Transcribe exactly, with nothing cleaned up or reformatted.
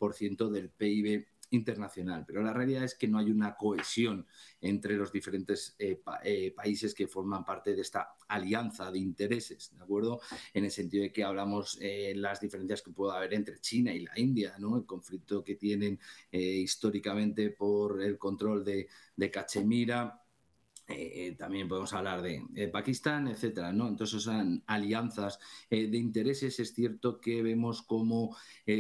por ciento del P I B internacional, pero la realidad es que no hay una cohesión entre los diferentes eh, pa eh, países que forman parte de esta alianza de intereses, ¿de acuerdo? En el sentido de que hablamos eh, las diferencias que puede haber entre China y la India, ¿no? El conflicto que tienen eh, históricamente por el control de, de Cachemira. Eh, también podemos hablar de, de Pakistán, etcétera, ¿no? Entonces, son alianzas eh, de intereses. Es cierto que vemos como